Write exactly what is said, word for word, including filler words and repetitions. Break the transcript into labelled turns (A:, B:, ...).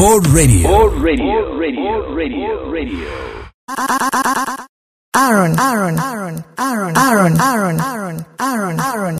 A: More radio.
B: More radio. Radio. Radio. Radio.
C: Aaron, Aaron, Aaron, Aaron, Aaron, Aaron, Aaron, Aaron, Aaron.